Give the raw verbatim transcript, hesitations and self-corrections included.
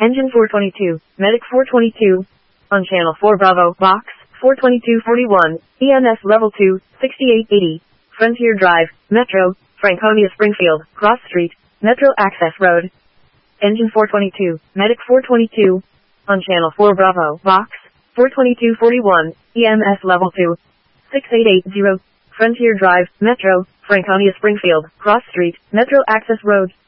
Engine four twenty-two, Medic four twenty-two. On Channel four Bravo, Box, four twenty-two forty-one, E M S Level two, sixty-eight eighty. Frontier Drive, Metro, Franconia Springfield, Cross Street, Metro Access Road. Engine four twenty-two, Medic four twenty-two. On Channel four Bravo, Box, four twenty-two forty-one, E M S Level two, sixty-eight eighty. Frontier Drive, Metro, Franconia Springfield, Cross Street, Metro Access Road.